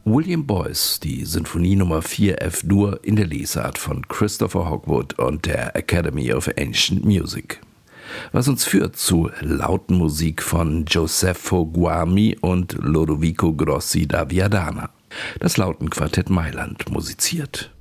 William Boyce, die Sinfonie Nummer 4 F-Dur in der Lesart von Christopher Hogwood und der Academy of Ancient Music. Was uns führt zu lauten Musik von Joseph Guarmi und Lodovico Grossi da Viadana. Das Lautenquartett Mailand musiziert.